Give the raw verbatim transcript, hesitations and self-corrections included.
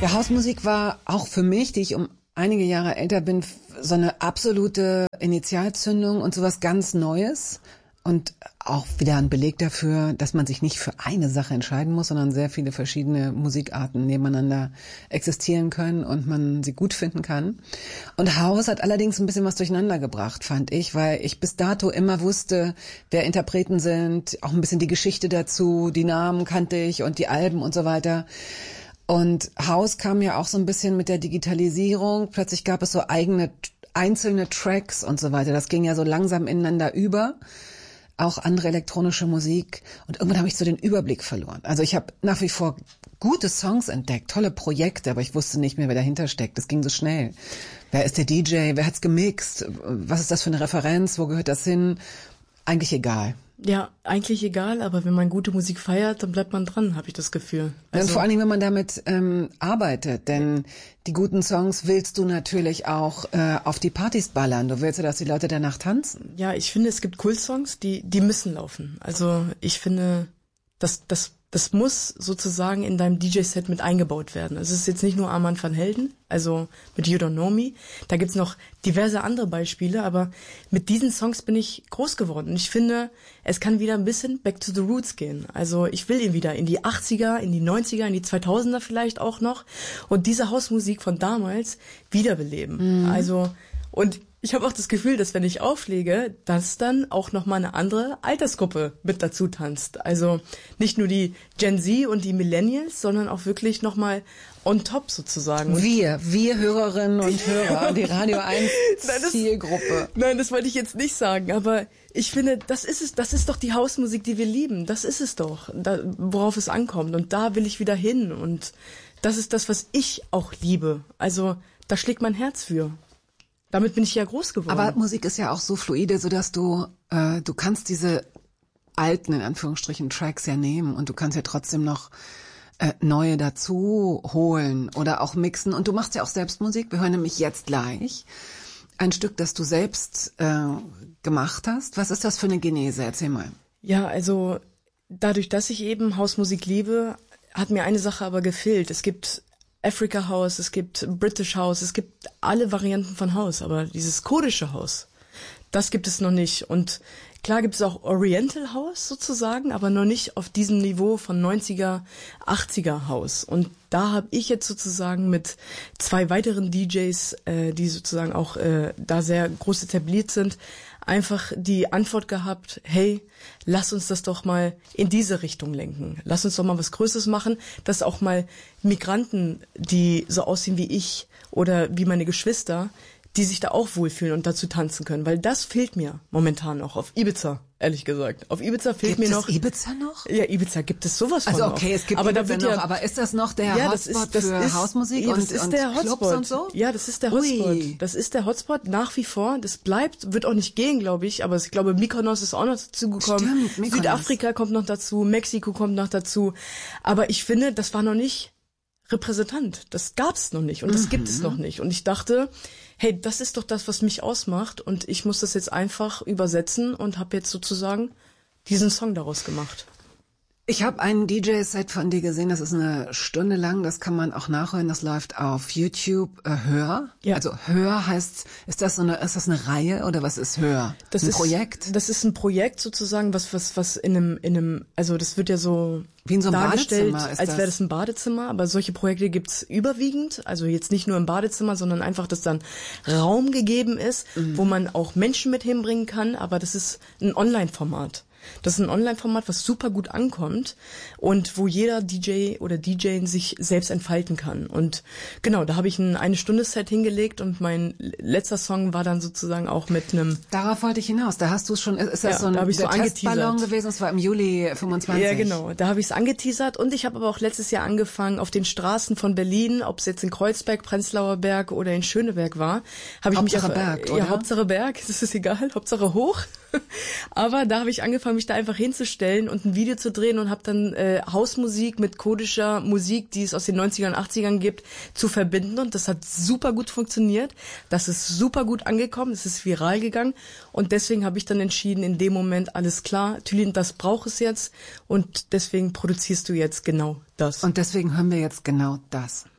Ja, Hausmusik war auch für mich, die ich um einige Jahre älter bin, so eine absolute Initialzündung und sowas ganz Neues. Und auch wieder ein Beleg dafür, dass man sich nicht für eine Sache entscheiden muss, sondern sehr viele verschiedene Musikarten nebeneinander existieren können und man sie gut finden kann. Und House hat allerdings ein bisschen was durcheinander gebracht, fand ich, weil ich bis dato immer wusste, wer Interpreten sind, auch ein bisschen die Geschichte dazu, die Namen kannte ich und die Alben und so weiter. Und House kam ja auch so ein bisschen mit der Digitalisierung. Plötzlich gab es so eigene, einzelne Tracks und so weiter. Das ging ja so langsam ineinander über. Auch andere elektronische Musik. Und irgendwann habe ich so den Überblick verloren. Also ich habe nach wie vor gute Songs entdeckt, tolle Projekte, aber ich wusste nicht mehr, wer dahinter steckt. Das ging so schnell. Wer ist der D J? Wer hat's gemixt? Was ist das für eine Referenz? Wo gehört das hin? Eigentlich egal. Ja, eigentlich egal, aber wenn man gute Musik feiert, dann bleibt man dran, habe ich das Gefühl. Also, und vor allen Dingen, wenn man damit ähm, arbeitet, denn die guten Songs willst du natürlich auch äh, auf die Partys ballern. Du willst ja, dass die Leute danach tanzen. Ja, ich finde, es gibt Cool-Songs, die die müssen laufen. Also ich finde, das das das muss sozusagen in deinem D J-Set mit eingebaut werden. Es ist jetzt nicht nur Armand van Helden, also mit You Don't Know Me. Da gibt's noch diverse andere Beispiele, aber mit diesen Songs bin ich groß geworden. Und ich finde, es kann wieder ein bisschen back to the roots gehen. Also ich will ihn wieder in die achtziger, in die neunziger, in die zweitausender vielleicht auch noch und diese Hausmusik von damals wiederbeleben. Mhm. Also und ich habe auch das Gefühl, dass wenn ich auflege, dass dann auch nochmal eine andere Altersgruppe mit dazu tanzt. Also nicht nur die Gen Z und die Millennials, sondern auch wirklich nochmal on top sozusagen. Wir, wir Hörerinnen und Hörer, die Radio eins Zielgruppe. Nein, das wollte ich jetzt nicht sagen, aber ich finde, das ist es, das ist doch die Hausmusik, die wir lieben. Das ist es doch, da, worauf es ankommt. Und da will ich wieder hin. Und das ist das, was ich auch liebe. Also da schlägt mein Herz für. Damit bin ich ja groß geworden. Aber Musik ist ja auch so fluide, sodass du, äh, du kannst diese alten, in Anführungsstrichen, Tracks ja nehmen und du kannst ja trotzdem noch äh, neue dazu holen oder auch mixen. Und du machst ja auch selbst Musik. Wir hören nämlich jetzt gleich ein Stück, das du selbst äh, gemacht hast. Was ist das für eine Genese? Erzähl mal. Ja, also dadurch, dass ich eben Hausmusik liebe, hat mir eine Sache aber gefehlt. Es gibt Africa House, es gibt British House, es gibt alle Varianten von House, aber dieses kurdische House, das gibt es noch nicht. Und klar gibt es auch Oriental House sozusagen, aber noch nicht auf diesem Niveau von neunziger, achtziger House. Und da habe ich jetzt sozusagen mit zwei weiteren D Js, äh, die sozusagen auch äh, da sehr groß etabliert sind, einfach die Antwort gehabt, hey, lass uns das doch mal in diese Richtung lenken. Lass uns doch mal was Größeres machen, dass auch mal Migranten, die so aussehen wie ich oder wie meine Geschwister, die sich da auch wohlfühlen und dazu tanzen können. Weil das fehlt mir momentan noch auf Ibiza, ehrlich gesagt. Auf Ibiza fehlt gibt mir noch... Gibt es Ibiza noch? Ja, Ibiza gibt es sowas von Also okay, noch. es gibt aber Ibiza da wird noch, ja, aber ist das noch der ja, Hotspot das ist, das für ist, Hausmusik ja, das und, ist und der Clubs Hotspot. und so? Ja, das ist der Ui. Hotspot. Das ist der Hotspot nach wie vor. Das bleibt, wird auch nicht gehen, glaube ich. Aber ich glaube, Mykonos ist auch noch dazu gekommen. Stimmt, Mykonos. Südafrika kommt noch dazu. Mexiko kommt noch dazu. Aber ich finde, das war noch nicht repräsentant. Das gab es noch nicht und das mhm. gibt es noch nicht. Und ich dachte, hey, das ist doch das, was mich ausmacht und ich muss das jetzt einfach übersetzen und habe jetzt sozusagen diesen Song daraus gemacht. Ich habe ein D J-Set von dir gesehen, das ist eine Stunde lang, das kann man auch nachhören, das läuft auf YouTube. äh, Hör. Ja. Also Hör heißt, ist das so eine, ist das eine Reihe oder was ist Hör? Das ein ist, Projekt? Das ist ein Projekt sozusagen, was was was in einem in einem, also das wird ja so wie in so einem dargestellt, Badezimmer ist als wäre das. das ein Badezimmer, aber solche Projekte gibt's überwiegend, also jetzt nicht nur im Badezimmer, sondern einfach, dass dann Raum gegeben ist, mhm. wo man auch Menschen mit hinbringen kann, aber das ist ein Online-Format. Das ist ein Online-Format, was super gut ankommt und wo jeder D J oder D J sich selbst entfalten kann. Und genau, da habe ich ein eine Stunde Set hingelegt und mein letzter Song war dann sozusagen auch mit einem... Darauf wollte ich hinaus. Da hast du schon, ist das ja, so ein da ich so Testballon gewesen? Das war im Juli fünfundzwanzig. Ja, genau. Da habe ich es angeteasert und ich habe aber auch letztes Jahr angefangen, auf den Straßen von Berlin, ob es jetzt in Kreuzberg, Prenzlauer Berg oder in Schöneberg war, habe ich mich auf... Berg, ja, oder? Hauptsache Berg, das ist egal, Hauptsache hoch. Aber da habe ich angefangen, mich da einfach hinzustellen und ein Video zu drehen und habe dann äh, Hausmusik mit kurdischer Musik, die es aus den neunzigern und achtzigern gibt, zu verbinden. Und das hat super gut funktioniert. Das ist super gut angekommen. Es ist viral gegangen. Und deswegen habe ich dann entschieden, in dem Moment, alles klar, Thülin, das braucht es jetzt. Und deswegen produzierst du jetzt genau das. Und deswegen hören wir jetzt genau das.